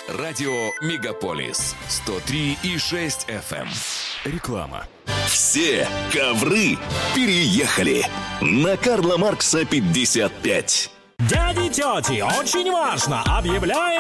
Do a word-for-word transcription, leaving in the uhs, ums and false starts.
Радио «Мегаполис» сто три и шесть эф эм. Реклама. Все ковры переехали на Карла Маркса пятьдесят пять. Дяди, тети, очень важно! Объявляем